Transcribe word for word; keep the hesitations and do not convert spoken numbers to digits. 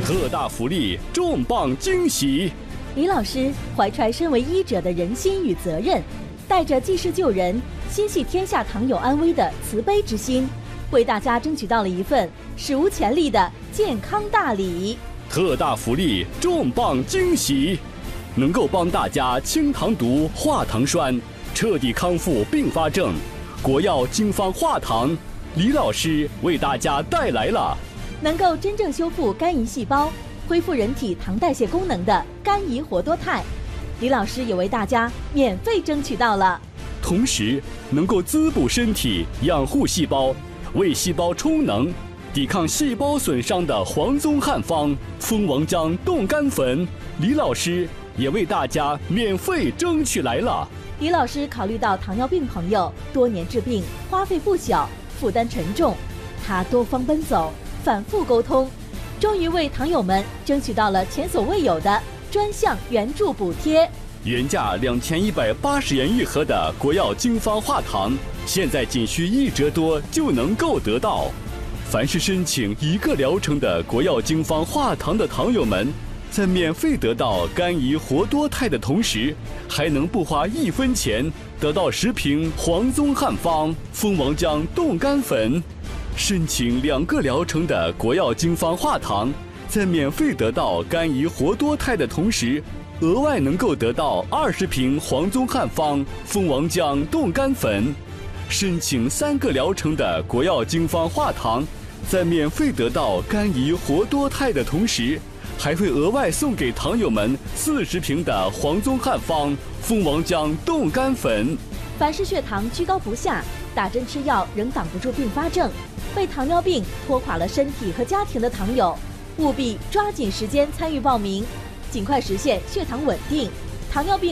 特大福利，重磅惊喜！ 李老师怀揣身为医者的仁心与责任，带着济世救人、心系天下糖友安危的慈悲之心，为大家争取到了一份史无前例的健康大礼。 特大福利，重磅惊喜，能够帮大家清糖毒、化糖栓，彻底康复并发症。国药经方化糖，李老师为大家带来了能够真正修复肝胰细胞、恢复人体糖代谢功能的肝胰活多肽，李老师也为大家免费争取到了。 同时，能够滋补身体、养护细胞、为细胞充能、抵抗细胞损伤的黄宗汉方蜂王浆冻肝粉，李老师也为大家免费争取来了。 李老师考虑到糖尿病朋友多年治病，花费不小，负担沉重，他多方奔走，反复沟通，终于为糖友们争取到了前所未有的专项援助补贴。 原价两千一百八十元一盒的国药经方化糖，现在仅需一折多就能够得到。凡是申请一个疗程的国药经方化糖的糖友们，在免费得到肝胰活多肽的同时，还能不花一分钱得到十瓶黄宗汉方蜂王浆冻肝粉。申请两个疗程的国药经方化糖，在免费得到肝胰活多肽的同时，额外能够得到二十瓶黄宗汉方蜂王浆冻肝粉。申请三个疗程的国药经方化糖，在免费得到肝胰活多肽的同时，还会额外送给糖友们四十瓶的黄宗汉方蜂王浆冻肝粉。 凡是血糖居高不下，打针吃药仍挡不住并发症，被糖尿病拖垮了身体和家庭的糖友，务必抓紧时间参与报名，尽快实现血糖稳定。糖尿病